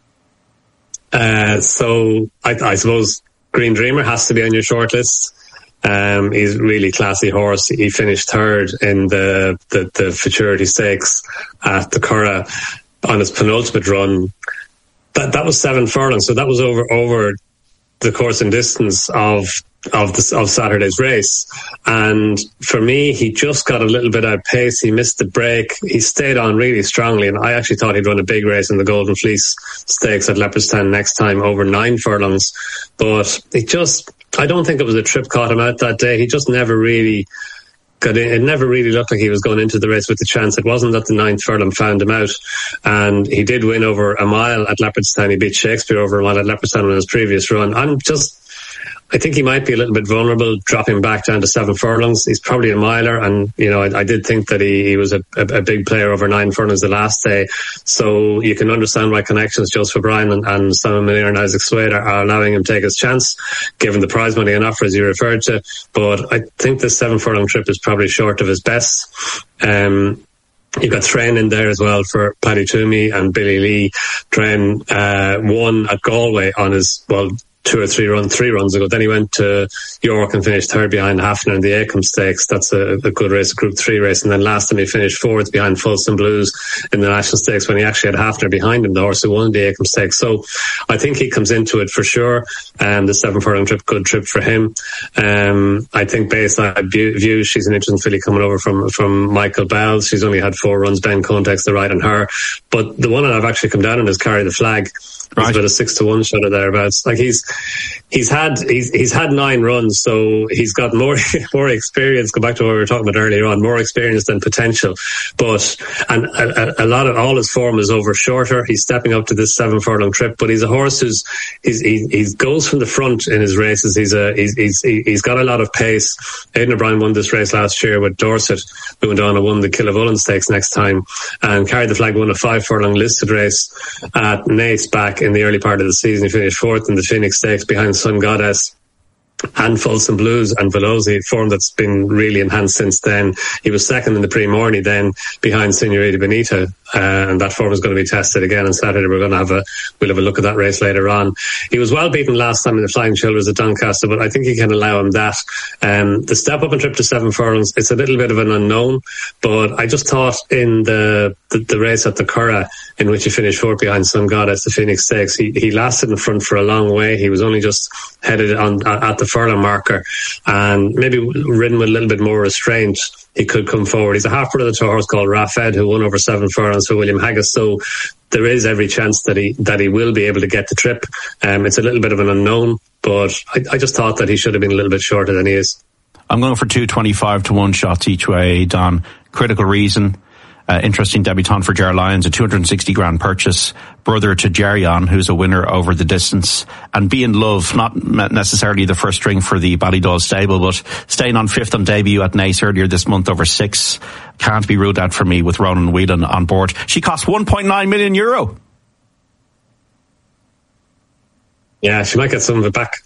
So I suppose Green Dreamer has to be on your shortlist. He's a really classy horse. He finished 3rd in the Futurity Stakes at the Curragh on his penultimate run. That was 7 furlongs, so that was over the course and distance of Saturday's race. And for me, he just got a little bit out of pace. He missed the break. He stayed on really strongly, and I actually thought he'd run a big race in the Golden Fleece Stakes at Leopardstown next time over 9 furlongs. But I don't think it was a trip caught him out that day. He just never really got in. It never really looked like he was going into the race with the chance. It wasn't that the 9th furlong found him out, and he did win over a mile at Leopardstown. He beat Shakespeare over a mile at Leopardstown in his previous run. I think he might be a little bit vulnerable dropping back down to 7 furlongs. He's probably a miler, and I did think that he was a big player over 9 furlongs the last day. So you can understand why Connections, Joseph O'Brien and Simon Miller and Isaac Swade are allowing him to take his chance, given the prize money on offer, as you referred to. But I think the 7 furlong trip is probably short of his best. You've got Thren in there as well for Paddy Toomey and Billy Lee. Thren won at Galway on his 3 runs ago. Then he went to York and finished 3rd behind Hafner in the Acomb Stakes. That's a good race, a Group 3 race. And then last time he finished 4th behind Folsom Blues in the National Stakes, when he actually had Hafner behind him, the horse who won the Acomb Stakes. So I think he comes into it for sure. The 7 furlong trip, good trip for him. I think Bayside View, she's an interesting filly coming over from Michael Bell. She's only had 4 runs. Ben Context the right on her. But the one that I've actually come down on is Carry the Flag. Right. It's about a 6-1 shot or thereabouts. Like he's had 9 runs, so he's got more experience. Go back to what we were talking about earlier on, more experience than potential. But a lot of all his form is over shorter. He's stepping up to this 7 furlong trip, but he's a horse he goes from the front in his races. He's got a lot of pace. Aidan O'Brien won this race last year with Dorset, who went on and won the Killavullen Stakes next time, and Carried the Flag won a 5 furlong listed race at Naas back in the early part of the season. He finished 4th in the Phoenix Stakes behind Sun Goddess and Folsom Blues and Veloci, form that's been really enhanced since then. He was 2nd in the Prix Morny then behind Senorita Bonita, and that form is going to be tested again on Saturday. We'll have a look at that race later on. He was well beaten last time in the Flying Childers at Doncaster, but I think he can allow him that. The step up and trip to 7 furlongs, it's a little bit of an unknown, but I just thought in the race at the Curragh, in which he finished 4th behind Sun Goddess, the Phoenix Stakes, he lasted in front for a long way. He was only just headed at the furlong marker, and maybe ridden with a little bit more restraint, he could come forward. He's a half brother to a horse called Rafed, who won over 7 furlongs for William Haggis, so there is every chance that he will be able to get the trip. It's a little bit of an unknown, but I just thought that he should have been a little bit shorter than he is. I'm going for 225 to 1 shots each way, Don. Critical Reason, interesting debutant for Ger Lyons, a 260 grand purchase, brother to Geryon, who's a winner over the distance, and Be in Love, not necessarily the first string for the Ballydoyle stable, but staying on 5th on debut at Naas earlier this month over 6, can't be ruled out for me with Ronan Whelan on board. She cost €1.9 million. Yeah, she might get some of it back.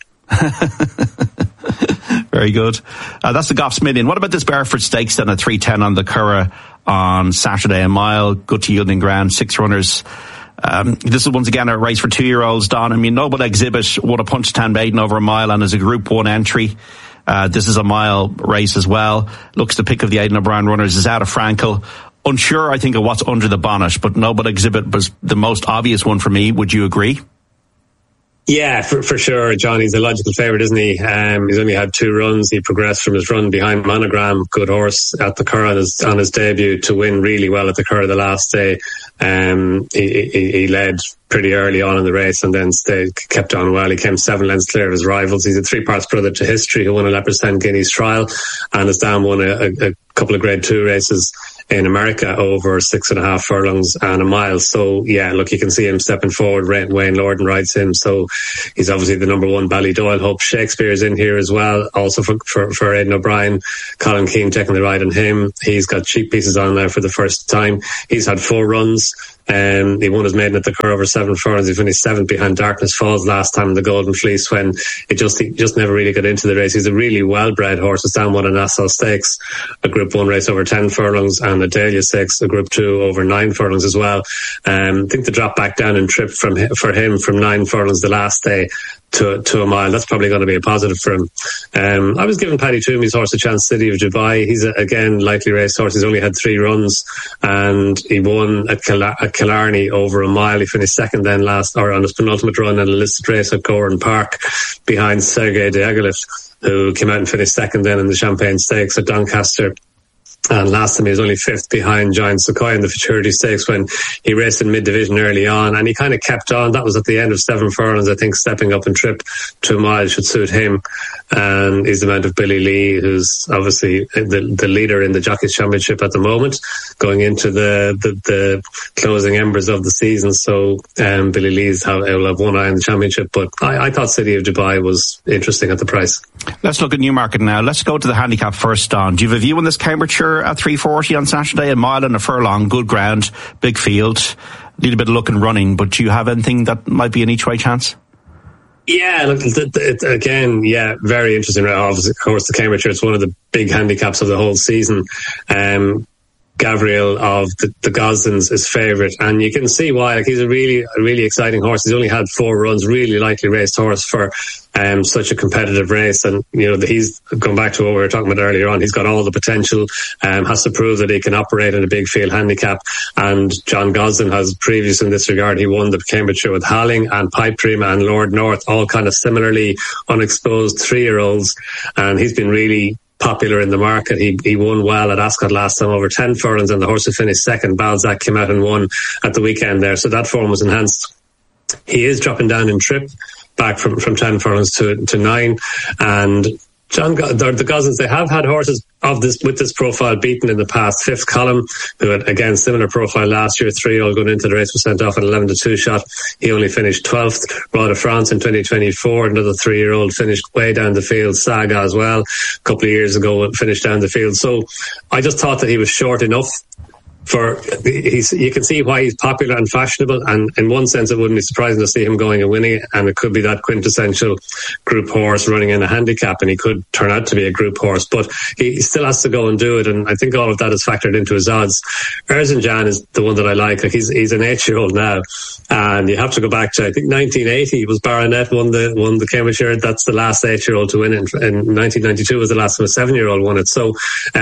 Very good. That's the Goffs Million. What about this Bareford Stakes then at 310 on the Curragh on Saturday? A mile, good to yielding ground, 6 runners. This is once again a race for 2-year-olds, Don. I mean, Noble Exhibit won a Punchestown Maiden over a mile and is a Group 1 entry. This is a mile race as well. Looks the pick of the Aidan O'Brien runners is out of Frankel. Unsure, I think, of what's under the bonnet, but Noble Exhibit was the most obvious one for me. Would you agree? Yeah, for sure, John. He's a logical favourite, isn't he? He's only had 2 runs. He progressed from his run behind Monogram, good horse at the Curragh on his debut, to win really well at the Curragh the last day. He led pretty early on in the race and then kept on well. He came 7 lengths clear of his rivals. He's a 3-parts brother to History, who won a Leopardstown Guineas trial, and has down won a couple of Grade 2 races in America over 6.5 furlongs and a mile. So yeah, look, you can see him stepping forward. Wayne Lorden rides him, so he's obviously the number 1 Ballydoyle hope. Shakespeare's in here as well, also for Aidan O'Brien. Colin Keane taking the ride on him. He's got cheap pieces on there for the first time. He's had 4 runs. He won his maiden at the Curragh over 7 furlongs. He finished 7th behind Darkness Falls last time in the Golden Fleece, when he just never really got into the race. He's a really well-bred horse. It's down won a Nassau Stakes, a Group 1 race over 10 furlongs, and a Dahlia Stakes, a Group 2 over 9 furlongs as well. I think the drop back down in trip for him from 9 furlongs the last day to a mile, that's probably going to be a positive for him. I was giving Paddy Toomey's horse a chance, City of Dubai. He's again likely race horse. He's only had 3 runs, and he won at Killarney over a mile. He finished 2nd then on his penultimate run in a listed race at Gowran Park behind Sergei Diaghilev, who came out and finished 2nd then in the Champagne Stakes at Doncaster. And last time he was only 5th behind Giant Sequoia in the Futurity Stakes when he raced in mid-division early on, and he kind of kept on. That was at the end of 7 furlongs. I think stepping up and trip to a mile should suit him. And he's the man of Billy Lee, who's obviously the leader in the Jockeys Championship at the moment, going into the closing embers of the season. So Billy Lee's will have one eye on the championship, but I thought City of Dubai was interesting at the price. Let's look at Newmarket now. Let's go to the handicap first, Don. Do you have a view on this Cambridgeshire at 340 on Saturday? A mile and a furlong, good ground, big field, a little bit of luck and running, but do you have anything that might be an each way chance? Yeah, look, again, yeah, very interesting. Obviously, of course, the Cambridgeshire, it's one of the big handicaps of the whole season. Gabriel of the Goslins is favourite, and you can see why. Like, he's a really exciting horse. He's only had 4 runs, really likely raced horse for such a competitive race. And he's going back to what we were talking about earlier on. He's got all the potential, has to prove that he can operate in a big field handicap. And John Goslin has previous in this regard. He won the Cambridgeshire with Halling and Pipe Dream and Lord North, all kind of similarly unexposed 3-year-olds, and he's been really popular in the market. He won well at Ascot last time over 10 furlongs, and the horse who finished 2nd, Balzac, came out and won at the weekend there, so that form was enhanced. He is dropping down in trip, back from 10 furlongs to 9, and the Goslins, they have had horses with this profile beaten in the past. 5th Column, who had, again, similar profile last year, 3-year-old going into the race, was sent off an 11-2 shot. He only finished 12th. Roi de France in 2024, another 3-year-old, finished way down the field. Saga as well, a couple of years ago, finished down the field. So I just thought that he was short enough. You can see why he's popular and fashionable, and in one sense it wouldn't be surprising to see him going and winning it, and it could be that quintessential group horse running in a handicap, and he could turn out to be a group horse, but he still has to go and do it, and I think all of that is factored into his odds. Erzincan is the one that I like. He's an 8-year-old now, and you have to go back to, I think, 1980 was Baronet won the Cambridgeshire. That's the last 8-year-old to win it, and 1992 was the last time a 7-year-old won it. So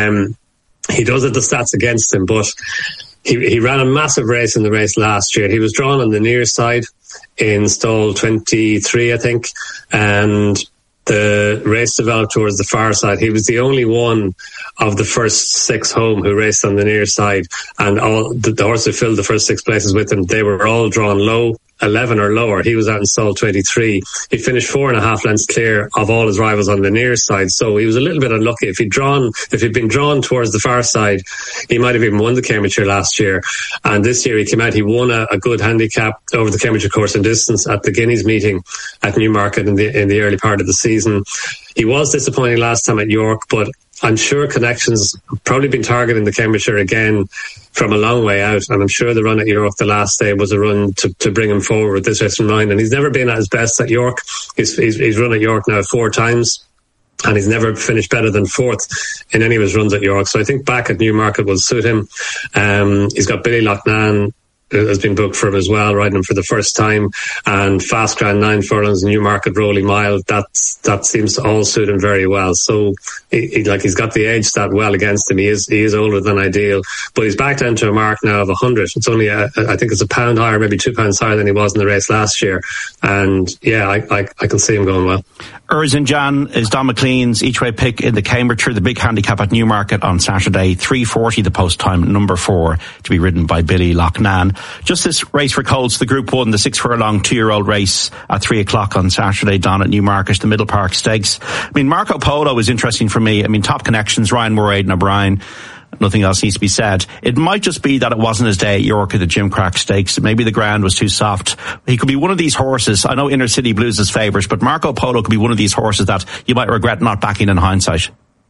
he does have the stats against him, but he ran a massive race in the race last year. He was drawn on the near side in stall 23, I think, and the race developed towards the far side. He was the only one of the first 6 home who raced on the near side, and all the horses who filled the first 6 places with him, they were all drawn low, 11 or lower. He was out in stall 23. He finished 4.5 lengths clear of all his rivals on the near side, so he was a little bit unlucky. If he'd been drawn towards the far side, he might have even won the Cambridgeshire last year. And this year he came out, he won a good handicap over the Cambridgeshire course and distance at the Guineas meeting at Newmarket in the early part of the season. He was disappointing last time at York, but I'm sure Connections probably been targeting the Cambridgeshire again from a long way out, and I'm sure the run at York the last day was a run to bring him forward with this race in mind. And he's never been at his best at York. He's run at York now 4 times, and he's never finished better than 4th in any of his runs at York. So I think back at Newmarket will suit him. He's got Billy Loughnane has been booked for him as well, riding him for the first time. And Fast Grand 9 furlongs, Newmarket Rolling Mile, that seems to all suit him very well. So he's got the age stat well against him. He is older than ideal, but he's back down to a mark now of 100. It's only I think it's £1 higher, maybe £2 higher than he was in the race last year. And yeah, I can see him going well. Erzincan is Don McLean's each-way pick in the Cambridgeshire, the big handicap at Newmarket on Saturday, 3:40 the post time, number 4, to be ridden by Billy Loughnane. Just this race for colts, the Group 1, the 6 furlong 2-year-old race at 3 o'clock on Saturday, Don, at Newmarket, the Middle Park Stakes. I mean, Marco Polo is interesting for me. I mean, top connections, Ryan Moore, Aidan O'Brien. Nothing else needs to be said. It might just be that it wasn't his day at York at the Jim Crack Stakes. Maybe the ground was too soft. He could be one of these horses. I know Inner City Blues is favourite, but Marco Polo could be one of these horses that you might regret not backing in hindsight.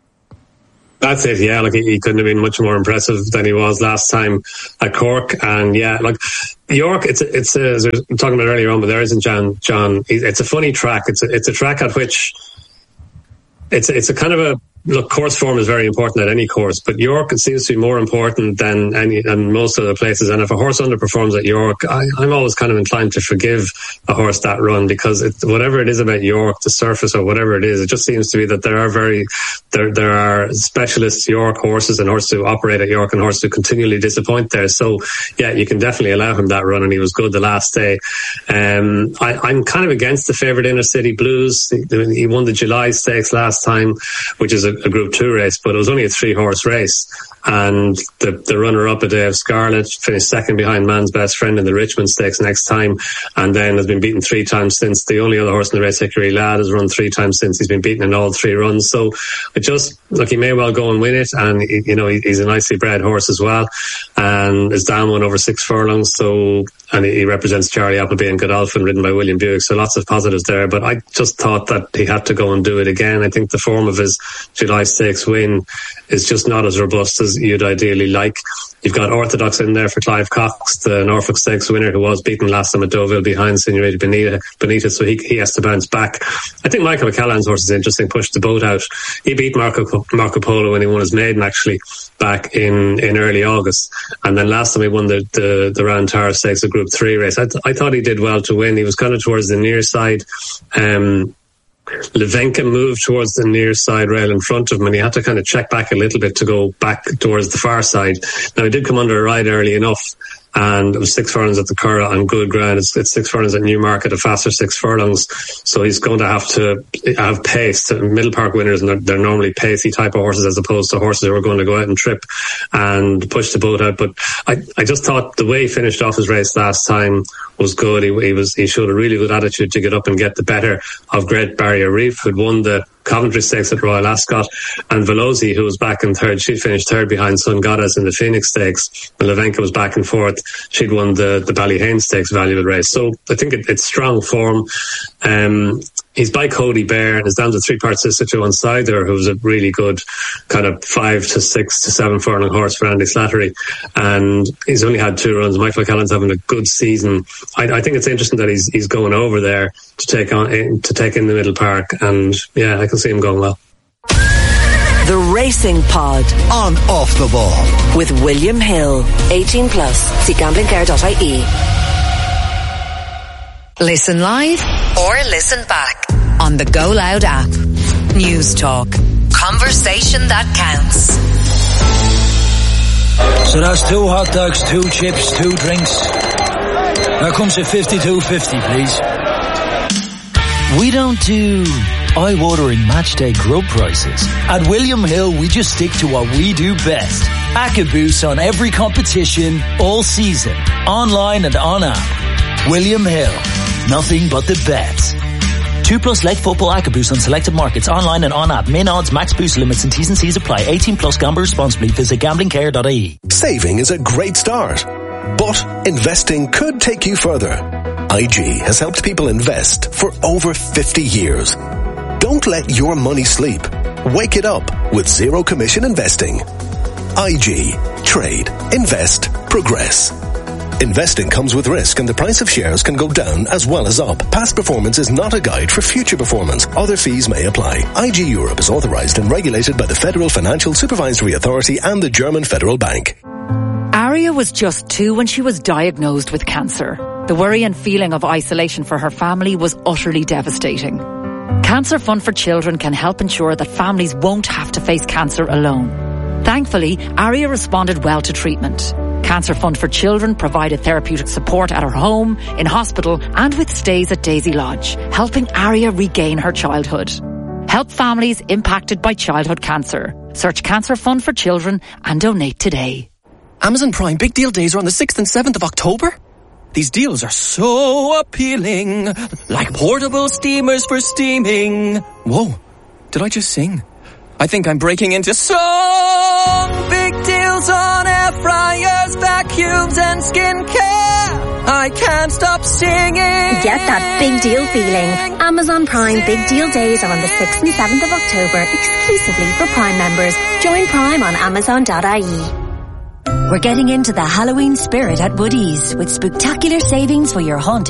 That's it, yeah. Like he couldn't have been much more impressive than he was last time at Cork. And yeah, like York, it's I'm talking about earlier on, but there isn't John. It's a funny track. It's a track at which it's a kind of a look. Course form is very important at any course, but York, it seems to be more important than most other places. And if a horse underperforms at York, I'm always kind of inclined to forgive a horse that run, because whatever it is about York, the surface or whatever it is, it just seems to be that there are specialist York horses and horses who operate at York and horses who continually disappoint there. So yeah, you can definitely allow him that run, and he was good the last day. I'm kind of against the favourite Inner City Blues. He won the July Stakes last time, which is a Group 2 race, but it was only a 3-horse race. And the runner-up, A Day of Scarlet, finished second behind Man's Best Friend in the Richmond Stakes next time, and then has been beaten 3 times since. The only other horse in the race, Hickory Lad, has run 3 times since. He's been beaten in all 3 runs. So he may well go and win it, and he's a nicely bred horse as well, and is down one over 6 furlongs. So, and he represents Charlie Appleby and Godolphin, ridden by William Buick. So lots of positives there. But I just thought that he had to go and do it again. I think the form of his July Stakes win is just not as robust as you'd ideally like. You've got Orthodox in there for Clive Cox, the Norfolk Stakes winner, who was beaten last time at Deauville behind Senorita Benitez, so he has to bounce back. I think Michael McCallan's horse is interesting, pushed the boat out. He beat Marco Polo when he won his maiden, actually, back in early August. And then last time he won the Round Tower Stakes, a Group 3 race. I thought he did well to win. He was kind of towards the near side. Levenka moved towards the near side rail in front of him, and he had to kind of check back a little bit to go back towards the far side. Now, he did come under a ride early enough, and it was 6 furlongs at the Curragh on good ground. It's 6 furlongs at Newmarket, a faster 6 furlongs. So he's going to have to have pace. Middle Park winners, and they're normally pacey type of horses, as opposed to horses who are going to go out and trip and push the boat out. But I just thought the way he finished off his race last time was good. He showed a really good attitude to get up and get the better of Great Barrier Reef, who'd won the Coventry Stakes at Royal Ascot, and Velosi, who was back in third. She'd finished third behind Sun Goddess in the Phoenix Stakes, and Levenka was back and fourth. She'd won the Ballyhane Stakes valuable race. So I think it's strong form. He's by Cody Bear, and is down to 3 parts sister to one side there, who's a really good kind of 5 to 6 to 7 furlong horse for Andy Slattery. And he's only had 2 runs. Michael McCallan's having a good season. I think it's interesting that he's going over there to take in the Middle Park, and yeah, I can see him going well. The Racing Pod on Off the Ball with William Hill. 18 plus. See gamblingcare.ie. Listen live or listen back on the Go Loud app. News Talk. Conversation that counts. So that's 2 hot dogs, 2 chips, 2 drinks. That comes to $52.50, please. We don't do eye-watering matchday grub prices. At William Hill, we just stick to what we do best. AccaBoost on every competition, all season, online and on app. William Hill. Nothing but the best. 2+ leg football AccaBoost on selected markets, online and on app. Min odds, max boost limits and T's and C's apply. 18 plus. Gamble responsibly. Visit gamblingcare.ie. Saving is a great start, but investing could take you further. IG has helped people invest for over 50 years. Don't let your money sleep. Wake it up with zero commission investing. IG. Trade. Invest. Progress. Investing comes with risk, and the price of shares can go down as well as up. Past performance is not a guide for future performance. Other fees may apply. IG Europe is authorized and regulated by the Federal Financial Supervisory Authority and the German Federal Bank. Aria was just 2 when she was diagnosed with cancer. The worry and feeling of isolation for her family was utterly devastating. Cancer Fund for Children can help ensure that families won't have to face cancer alone. Thankfully, Aria responded well to treatment. Cancer Fund for Children provided therapeutic support at her home, in hospital, and with stays at Daisy Lodge, helping Aria regain her childhood. Help families impacted by childhood cancer. Search Cancer Fund for Children and donate today. Amazon Prime Big Deal Days are on the 6th and 7th of October. These deals are so appealing, like portable steamers for steaming. Whoa, did I just sing? I think I'm breaking into song. Big deals on air fryers, vacuums and skincare. I can't stop singing. Get that big deal feeling. Amazon Prime Big Deal Days are on the 6th and 7th of October, exclusively for Prime members. Join Prime on Amazon.ie. We're getting into the Halloween spirit at Woodies with spectacular savings for your haunted